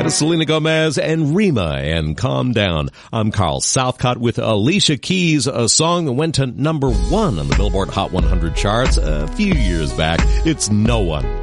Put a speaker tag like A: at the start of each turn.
A: Selena Gomez and Rima and Calm Down. I'm Carl Southcott with Alicia Keys, a song that went to #1 on the Billboard Hot 100 charts a few years back. It's No One.